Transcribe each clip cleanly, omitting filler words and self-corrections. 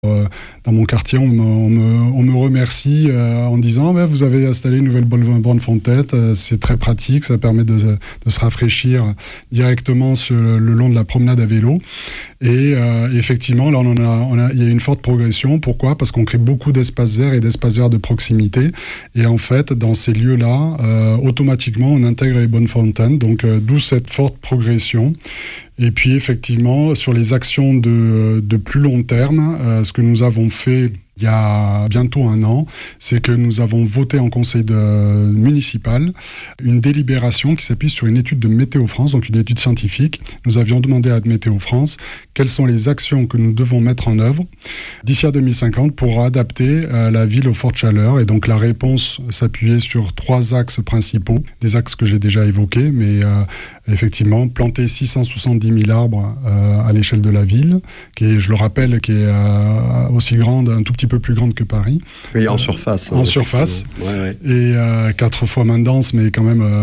Dans mon quartier, on me remercie en disant vous avez installé une nouvelle borne fontaine, c'est très pratique, ça permet de se rafraîchir directement le long de la promenade à vélo. Et effectivement, là, il y a une forte progression. Pourquoi ? Parce qu'on crée beaucoup d'espaces verts et d'espaces verts de proximité. Et en fait, dans ces lieux-là, automatiquement, on intègre les bornes fontaines. Donc, d'où cette forte progression. Et puis, effectivement, sur les actions de plus long terme, ce que nous avons fait il y a bientôt 1 an, c'est que nous avons voté en conseil municipal une délibération qui s'appuie sur une étude de Météo France, donc une étude scientifique. Nous avions demandé à Météo France quelles sont les actions que nous devons mettre en œuvre d'ici à 2050 pour adapter la ville aux fortes chaleurs. Et donc la réponse s'appuyait sur 3 axes principaux, des axes que j'ai déjà évoqués, mais effectivement, planter 670 000 arbres à l'échelle de la ville, qui est, je le rappelle, qui est aussi grande, un tout petit peu plus grande que Paris. Oui, en surface. En surface. Ouais. Et 4 fois moins dense, mais quand même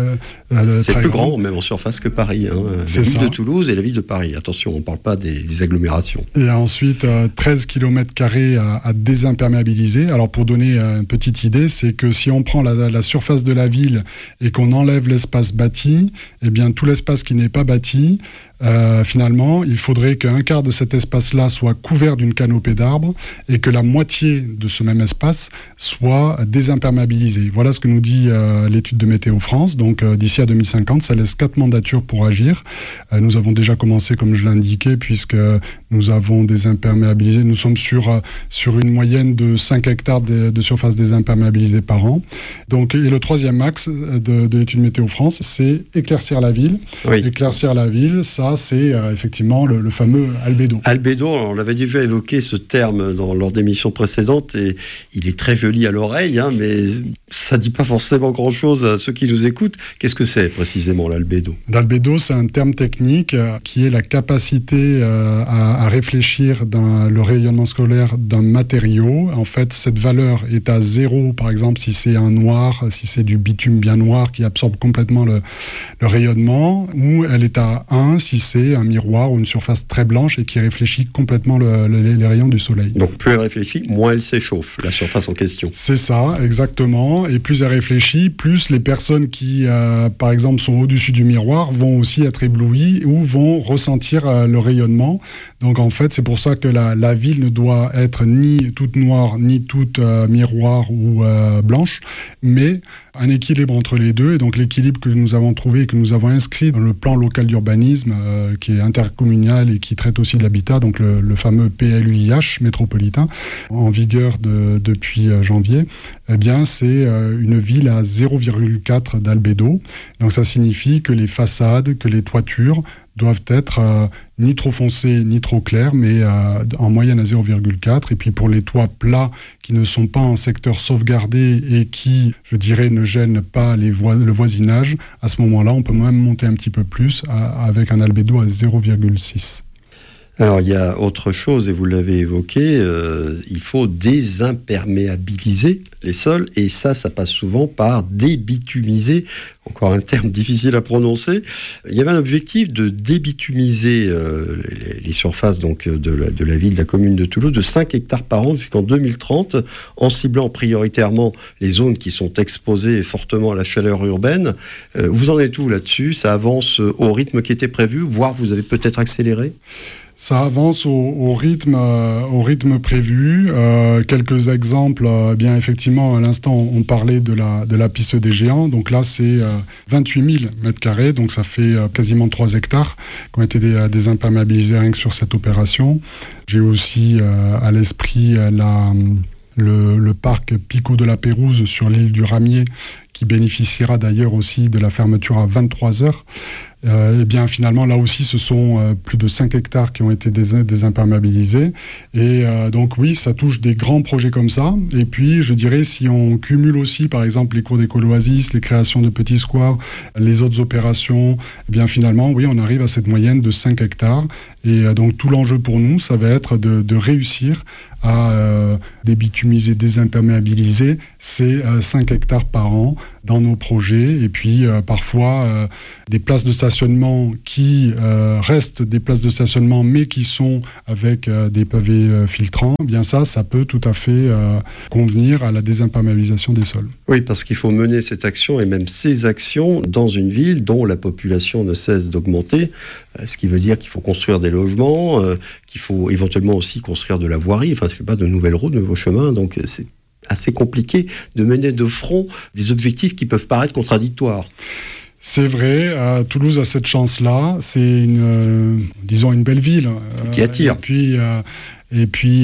c'est très plus grand, même en surface que Paris. La ville de Toulouse et la ville de Paris. Attention, on ne parle pas des agglomérations. Et ensuite, 13 km² à désimperméabiliser. Alors, pour donner une petite idée, c'est que si on prend la surface de la ville et qu'on enlève l'espace bâti, eh bien, tout l'espace qui n'est pas bâti, finalement, il faudrait qu'un quart de cet espace-là soit couvert d'une canopée d'arbres et que la moitié de ce même espace soit désimperméabilisé. Voilà ce que nous dit l'étude de Météo France. Donc, d'ici à 2050, ça laisse 4 mandatures pour agir. Nous avons déjà commencé, comme je l'indiquais, puisque nous avons désimperméabilisé. Nous sommes sur une moyenne de 5 hectares de surface désimperméabilisée par an. Donc, et le 3e axe de l'étude Météo France, c'est éclaircir la ville. Oui. Éclaircir la ville, ça, c'est effectivement le fameux albédo. Albédo, on l'avait déjà évoqué ce terme lors d'émissions précédentes et il est très joli à l'oreille, mais ça ne dit pas forcément grand-chose à ceux qui nous écoutent. Qu'est-ce que c'est précisément l'albédo ? L'albédo, c'est un terme technique qui est la capacité à réfléchir dans le rayonnement scolaire d'un matériau. En fait, cette valeur est à 0, par exemple, si c'est un noir, si c'est du bitume bien noir qui absorbe complètement le rayonnement, ou elle est à 1 si c'est un miroir ou une surface très blanche et qui réfléchit complètement les rayons du soleil. Donc plus elle réfléchit, moins elle s'échauffe, la surface en question. C'est ça, exactement. Et plus elle réfléchit, plus les personnes qui, par exemple, sont au-dessus du miroir vont aussi être éblouies ou vont ressentir le rayonnement. Donc en fait, c'est pour ça que la ville ne doit être ni toute noire, ni toute miroir ou blanche, mais un équilibre entre les deux. Et donc l'équilibre que nous avons trouvé et que nous avons inscrit dans le plan local d'urbanisme qui est intercommunal et qui traite aussi de l'habitat, donc le fameux PLUIH métropolitain, en vigueur depuis janvier, eh bien c'est une ville à 0,4 d'albédo. Donc ça signifie que les façades, que les toitures doivent être ni trop foncées ni trop claires, mais en moyenne à 0,4. Et puis pour les toits plats qui ne sont pas en secteur sauvegardé et qui, je dirais, ne gênent pas le voisinage, à ce moment-là, on peut même monter un petit peu plus avec un albédo à 0,6. Alors, il y a autre chose, et vous l'avez évoqué, il faut désimperméabiliser les sols, et ça passe souvent par débitumiser, encore un terme difficile à prononcer. Il y avait un objectif de débitumiser les surfaces donc, de la ville, de la commune de Toulouse, de 5 hectares par an jusqu'en 2030, en ciblant prioritairement les zones qui sont exposées fortement à la chaleur urbaine. Vous en êtes où là-dessus ? Ça avance au rythme qui était prévu, voire vous avez peut-être accéléré ? Ça avance au rythme prévu. Quelques exemples, bien effectivement, à l'instant, on parlait de la piste des géants. Donc là, c'est 28 000 mètres carrés, donc ça fait quasiment 3 hectares qui ont été désimperméabilisés rien que sur cette opération. J'ai aussi à l'esprit le parc Pico de la Pérouse sur l'île du Ramier, qui bénéficiera d'ailleurs aussi de la fermeture à 23 heures. Eh bien finalement là aussi ce sont plus de 5 hectares qui ont été désimperméabilisés et donc oui, ça touche des grands projets comme ça. Et puis je dirais, si on cumule aussi par exemple les cours d'écolo-oasis, les créations de petits squares, les autres opérations, eh bien finalement oui, on arrive à cette moyenne de 5 hectares. Et donc tout l'enjeu pour nous, ça va être de réussir à débitumiser, désimperméabiliser ces 5 hectares par an dans nos projets. Et puis parfois des places de stationnement stationnement qui restent des places de stationnement, mais qui sont avec des pavés filtrants, eh bien ça peut tout à fait convenir à la désimperméabilisation des sols. Oui, parce qu'il faut mener cette action et même ces actions dans une ville dont la population ne cesse d'augmenter, ce qui veut dire qu'il faut construire des logements, qu'il faut éventuellement aussi construire de la voirie, enfin c'est pas de nouvelles routes, de nouveaux chemins, donc c'est assez compliqué de mener de front des objectifs qui peuvent paraître contradictoires. C'est vrai, Toulouse a cette chance-là, c'est disons une belle ville. Qui attire. Et puis,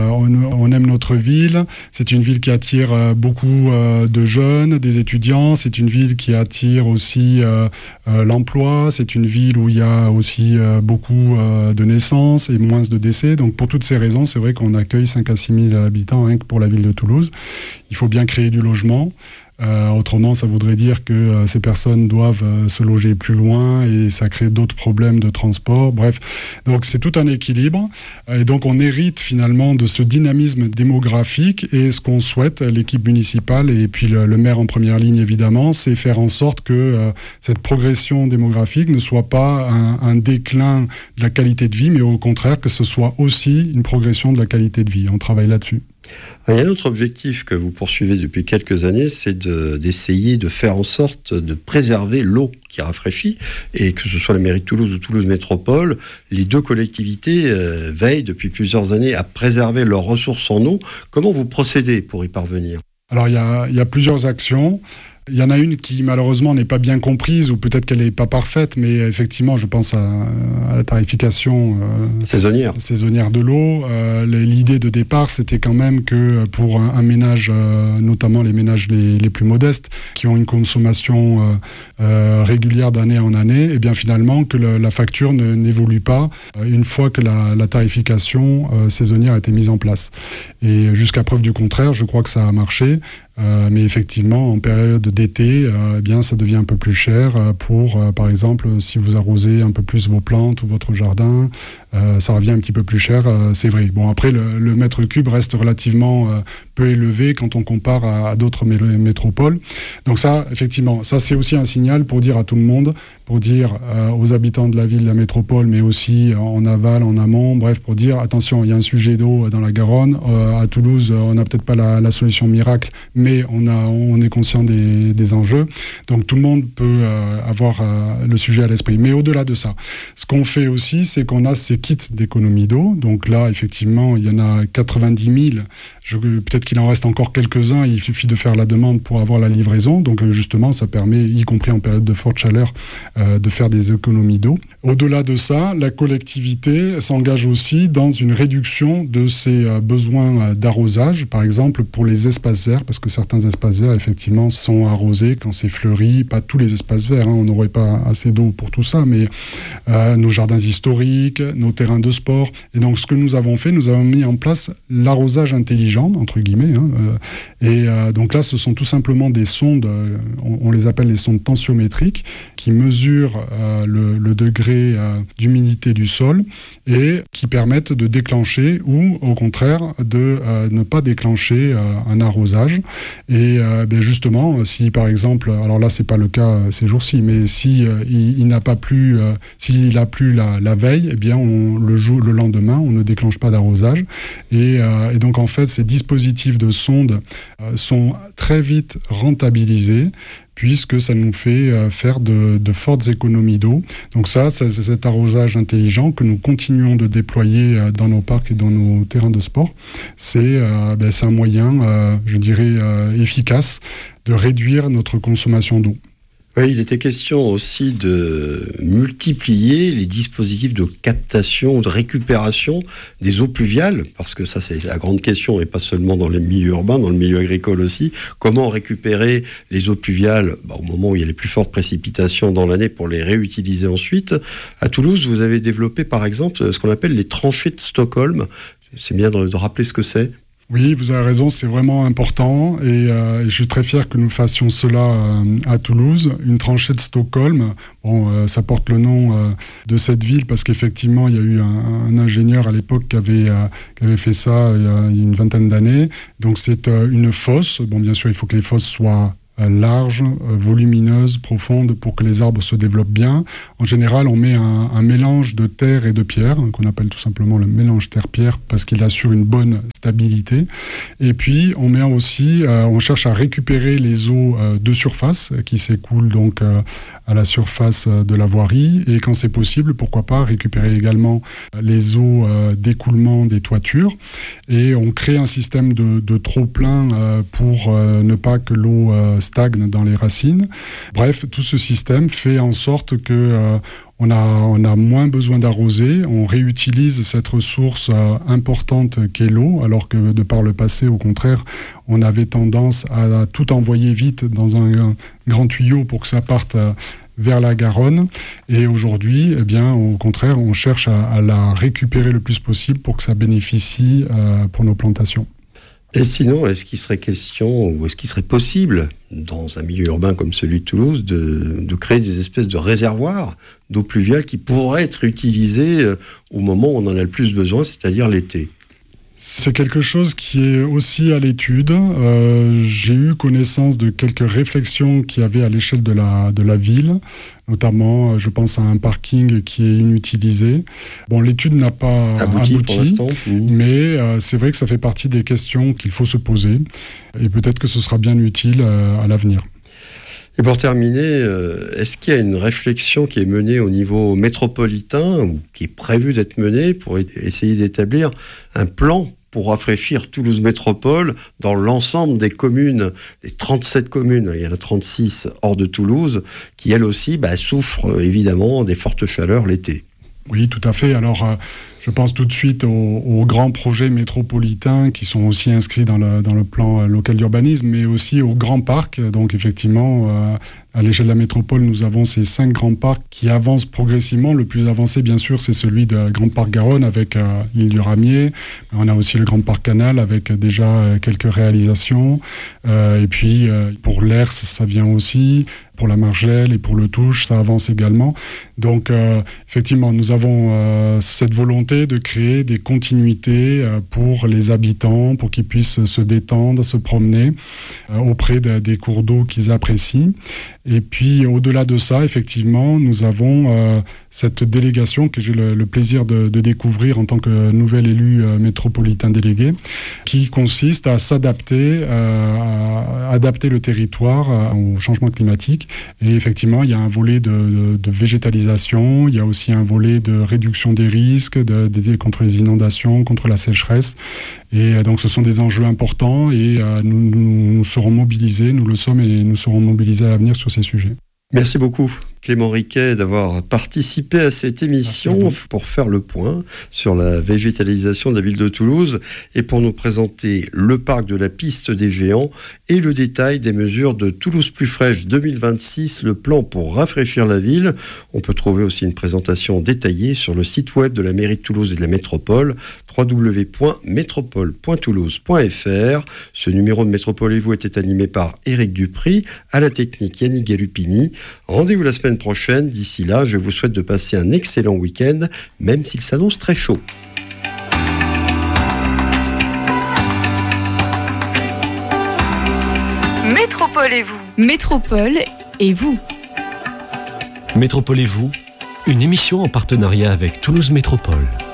on aime notre ville. C'est une ville qui attire beaucoup de jeunes, des étudiants. C'est une ville qui attire aussi l'emploi. C'est une ville où il y a aussi beaucoup de naissances et moins de décès. Donc, pour toutes ces raisons, c'est vrai qu'on accueille 5 à 6 000 habitants rien que pour la ville de Toulouse. Il faut bien créer du logement. Autrement, ça voudrait dire que ces personnes doivent se loger plus loin et ça crée d'autres problèmes de transport. Bref, donc c'est tout un équilibre. Et donc on hérite finalement de ce dynamisme démographique. Et ce qu'on souhaite, l'équipe municipale et puis le maire en première ligne évidemment, c'est faire en sorte que cette progression démographique ne soit pas un déclin de la qualité de vie, mais au contraire que ce soit aussi une progression de la qualité de vie. On travaille là-dessus. Il y a un autre objectif que vous poursuivez depuis quelques années, c'est d'essayer de faire en sorte de préserver l'eau qui rafraîchit, et que ce soit la mairie de Toulouse ou Toulouse Métropole, les deux collectivités veillent depuis plusieurs années à préserver leurs ressources en eau. Comment vous procédez pour y parvenir ? Alors il y a plusieurs actions. Il y en a une qui malheureusement n'est pas bien comprise, ou peut-être qu'elle n'est pas parfaite, mais effectivement je pense à la tarification saisonnière de l'eau. L'idée de départ, c'était quand même que pour un ménage, notamment les ménages les plus modestes, qui ont une consommation régulière d'année en année, et bien finalement que la facture n'évolue pas une fois que la tarification saisonnière a été mise en place. Et jusqu'à preuve du contraire, je crois que ça a marché. Mais effectivement, en période d'été, eh bien, ça devient un peu plus cher pour, par exemple, si vous arrosez un peu plus vos plantes ou votre jardin, ça revient un petit peu plus cher, c'est vrai. Bon, après, le mètre cube reste relativement peu élevé quand on compare à d'autres métropoles. Donc ça, effectivement, ça c'est aussi un signal pour dire à tout le monde, pour dire aux habitants de la ville, de la métropole, mais aussi en aval, en amont, bref, pour dire, attention, il y a un sujet d'eau dans la Garonne. À Toulouse, on n'a peut-être pas la solution miracle, mais on est conscient des enjeux. Donc tout le monde peut avoir le sujet à l'esprit. Mais au-delà de ça, ce qu'on fait aussi, c'est qu'on a ces kits d'économie d'eau. Donc là, effectivement, il y en a 90 000. Peut-être qu'il en reste encore quelques-uns. Il suffit de faire la demande pour avoir la livraison. Donc justement, ça permet, y compris en période de forte chaleur, de faire des économies d'eau. Au-delà de ça, la collectivité s'engage aussi dans une réduction de ses besoins d'arrosage. Par exemple, pour les espaces verts, parce que certains espaces verts, effectivement, sont arrosés quand c'est fleuri. Pas tous les espaces verts, on n'aurait pas assez d'eau pour tout ça, mais nos jardins historiques, nos terrains de sport. Et donc, ce que nous avons fait, nous avons mis en place l'arrosage intelligent, entre guillemets. Donc là, ce sont tout simplement des sondes, on les appelle les sondes tensiométriques, qui mesurent le degré d'humidité du sol et qui permettent de déclencher ou, au contraire, de ne pas déclencher un arrosage. Et justement, si par exemple, alors là c'est pas le cas ces jours-ci, mais si il n'a pas plu, s'il a plu la veille, eh bien le lendemain on ne déclenche pas d'arrosage. Et donc en fait ces dispositifs de sonde sont très vite rentabilisés, puisque ça nous fait faire de fortes économies d'eau. Donc ça, c'est cet arrosage intelligent que nous continuons de déployer dans nos parcs et dans nos terrains de sport. C'est un moyen, je dirais, efficace de réduire notre consommation d'eau. Oui, il était question aussi de multiplier les dispositifs de captation, de récupération des eaux pluviales, parce que ça c'est la grande question, et pas seulement dans les milieux urbains, dans le milieu agricole aussi. Comment récupérer les eaux pluviales au moment où il y a les plus fortes précipitations dans l'année pour les réutiliser ensuite. À Toulouse, vous avez développé par exemple ce qu'on appelle les tranchées de Stockholm. C'est bien de rappeler ce que c'est. Oui, vous avez raison, c'est vraiment important et je suis très fier que nous fassions cela à Toulouse. Une tranchée de Stockholm, ça porte le nom de cette ville parce qu'effectivement, il y a eu un ingénieur à l'époque qui avait fait ça il y a une vingtaine d'années. Donc c'est une fosse. Bon, bien sûr, il faut que les fosses soient large, volumineuse, profonde pour que les arbres se développent bien. En général, on met un mélange de terre et de pierre, qu'on appelle tout simplement le mélange terre-pierre, parce qu'il assure une bonne stabilité. Et puis, on met aussi, on cherche à récupérer les eaux de surface qui s'écoulent donc à la surface de la voirie. Et quand c'est possible, pourquoi pas récupérer également les eaux d'écoulement des toitures. Et on crée un système de trop-plein pour ne pas que l'eau stagne dans les racines. Bref, tout ce système fait en sorte que on a moins besoin d'arroser, on réutilise cette ressource importante qu'est l'eau, alors que de par le passé, au contraire, on avait tendance à tout envoyer vite dans un grand tuyau pour que ça parte vers la Garonne. Et aujourd'hui, eh bien, au contraire, on cherche à la récupérer le plus possible pour que ça bénéficie pour nos plantations. Et sinon, est-ce qu'il serait question, ou est-ce qu'il serait possible, dans un milieu urbain comme celui de Toulouse, de créer des espèces de réservoirs d'eau pluviale qui pourraient être utilisés au moment où on en a le plus besoin, c'est-à-dire l'été ? C'est quelque chose qui est aussi à l'étude. J'ai eu connaissance de quelques réflexions qu'il y avait à l'échelle de la ville, notamment, je pense à un parking qui est inutilisé. Bon, l'étude n'a pas abouti pour l'instant. Mais c'est vrai que ça fait partie des questions qu'il faut se poser, et peut-être que ce sera bien utile à l'avenir. Et pour terminer, est-ce qu'il y a une réflexion qui est menée au niveau métropolitain, ou qui est prévue d'être menée pour essayer d'établir un plan pour rafraîchir Toulouse Métropole dans l'ensemble des communes, des 37 communes, il y en a 36 hors de Toulouse, qui elles aussi souffrent évidemment des fortes chaleurs l'été ? Oui, tout à fait. Alors, je pense tout de suite aux grands projets métropolitains qui sont aussi inscrits dans le plan local d'urbanisme, mais aussi aux grands parcs. Donc, effectivement, à l'échelle de la métropole, nous avons ces 5 grands parcs qui avancent progressivement. Le plus avancé, bien sûr, c'est celui de Grand Parc Garonne avec l'île du Ramier. On a aussi le Grand Parc Canal avec déjà quelques réalisations. Et puis, pour l'Hers, ça vient aussi. Pour la Margelle et pour le Touche, ça avance également. Donc, effectivement, nous avons cette volonté de créer des continuités pour les habitants, pour qu'ils puissent se détendre, se promener auprès des cours d'eau qu'ils apprécient. Et puis, au-delà de ça, effectivement, nous avons cette délégation que j'ai le plaisir de découvrir en tant que nouvel élu métropolitain délégué, qui consiste à s'adapter, à adapter le territoire au changement climatique. Et effectivement, il y a un volet de végétalisation, il y a aussi un volet de réduction des risques, contre les inondations, contre la sécheresse. Et donc, ce sont des enjeux importants et nous serons mobilisés, nous le sommes et nous serons mobilisés à l'avenir sur ces sujets. Merci beaucoup Clément Riquet d'avoir participé à cette émission pour faire le point sur la végétalisation de la ville de Toulouse et pour nous présenter le parc de la Piste des Géants et le détail des mesures de Toulouse Plus Fraîche 2026, le plan pour rafraîchir la ville. On peut trouver aussi une présentation détaillée sur le site web de la mairie de Toulouse et de la métropole, www.métropole.toulouse.fr. Ce numéro de Métropole et vous était animé par Éric Dupry, à la technique Yannick Galupini. Rendez-vous la semaine prochaine. D'ici là, je vous souhaite de passer un excellent week-end, même s'il s'annonce très chaud. Métropole et vous. Métropole et vous. Métropole et vous, une émission en partenariat avec Toulouse Métropole.